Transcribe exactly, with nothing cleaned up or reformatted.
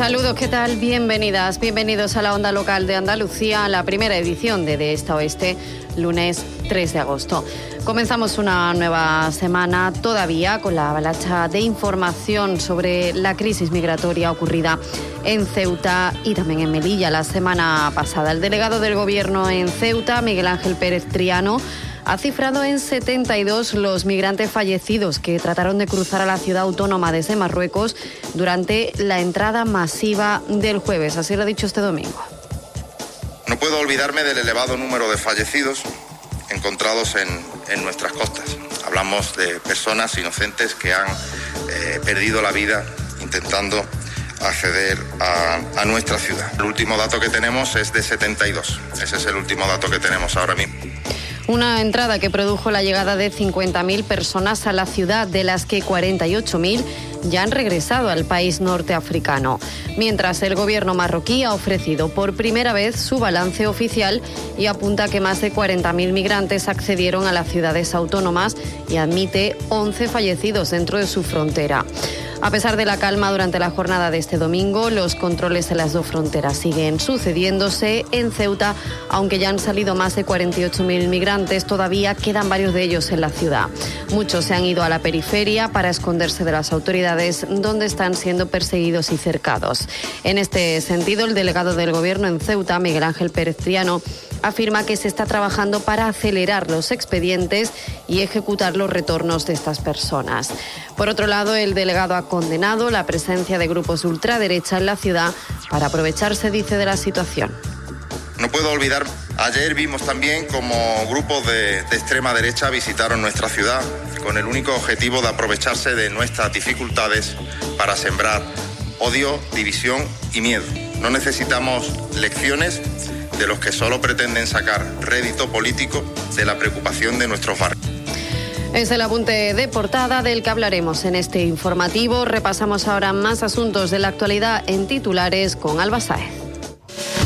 Saludos, ¿qué tal? Bienvenidas, bienvenidos a la Onda Local de Andalucía, la primera edición de De Este a Oeste, lunes tres de agosto. Comenzamos una nueva semana todavía con la avalancha de información sobre la crisis migratoria ocurrida en Ceuta y también en Melilla la semana pasada. El delegado del Gobierno en Ceuta, Miguel Ángel Pérez Triano, ha cifrado en setenta y dos los migrantes fallecidos que trataron de cruzar a la ciudad autónoma desde Marruecos durante la entrada masiva del jueves. Así lo ha dicho este domingo. No puedo olvidarme del elevado número de fallecidos encontrados en, en nuestras costas. Hablamos de personas inocentes que han eh, perdido la vida intentando acceder a, a nuestra ciudad. El último dato que tenemos es de setenta y dos. Ese es el último dato que tenemos ahora mismo. Una entrada que produjo la llegada de cincuenta mil personas a la ciudad, de las que cuarenta y ocho mil ya han regresado al país norteafricano. Mientras, el gobierno marroquí ha ofrecido por primera vez su balance oficial y apunta que más de cuarenta mil migrantes accedieron a las ciudades autónomas y admite once fallecidos dentro de su frontera. A pesar de la calma durante la jornada de este domingo, los controles en las dos fronteras siguen sucediéndose en Ceuta. Aunque ya han salido más de cuarenta y ocho mil migrantes, todavía quedan varios de ellos en la ciudad. Muchos se han ido a la periferia para esconderse de las autoridades, donde están siendo perseguidos y cercados. En este sentido, el delegado del Gobierno en Ceuta, Miguel Ángel Pérez Triano, afirma que se está trabajando para acelerar los expedientes y ejecutar los retornos de estas personas. Por otro lado, el delegado ha condenado la presencia de grupos de ultraderecha en la ciudad para aprovecharse, dice, de la situación. No puedo olvidar, ayer vimos también como grupos de, de extrema derecha visitaron nuestra ciudad con el único objetivo de aprovecharse de nuestras dificultades para sembrar odio, división y miedo. No necesitamos lecciones de los que solo pretenden sacar rédito político de la preocupación de nuestros barrios. Es el apunte de portada del que hablaremos en este informativo. Repasamos ahora más asuntos de la actualidad en titulares con Alba Sáez.